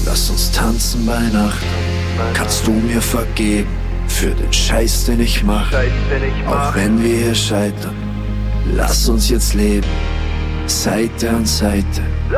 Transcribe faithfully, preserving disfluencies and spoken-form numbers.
Lass uns tanzen bei Nacht. Kannst du mir vergeben für den Scheiß, den ich mach? Auch wenn wir hier scheitern, lass uns jetzt leben, Seite an Seite.